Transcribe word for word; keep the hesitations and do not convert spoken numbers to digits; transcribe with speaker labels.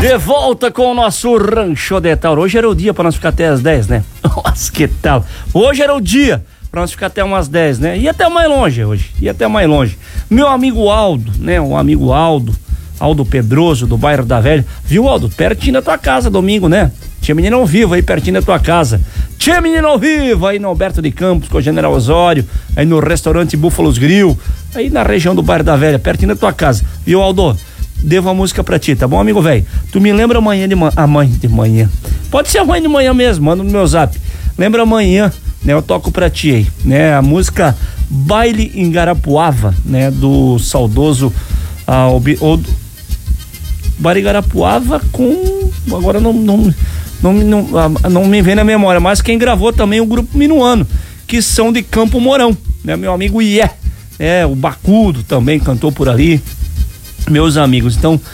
Speaker 1: De volta com o nosso Rancho de Tauro. Hoje era o dia pra nós ficar até as dez, né? Nossa, que tal? Hoje era o dia pra nós ficar até umas dez, né? E até mais longe hoje, e até mais longe. Meu amigo Aldo, né? O amigo Aldo, Aldo Pedroso, do bairro da Velha. Viu, Aldo? Pertinho da tua casa, domingo, né? Tinha menino ao vivo aí, pertinho da tua casa. Tinha menino ao vivo aí no Alberto de Campos, com o General Osório, aí no restaurante Búfalos Grill, aí na região do bairro da Velha, pertinho da tua casa. Viu, Aldo? Devo a música pra ti, tá bom, amigo velho? Tu me lembra amanhã de manhã. A mãe de manhã. Pode ser amanhã de manhã mesmo, manda no meu zap. Lembra amanhã, né? Eu toco pra ti aí, né? A música Baile em Garapuava, né? Do saudoso. Ah, o, o, Baile em Garapuava com. Agora não. Não, não, não, não me vem na memória, mas quem gravou também o grupo Minuano, que são de Campo Mourão, né? Meu amigo Ié, é, o Bacudo também cantou por ali. Meus amigos, então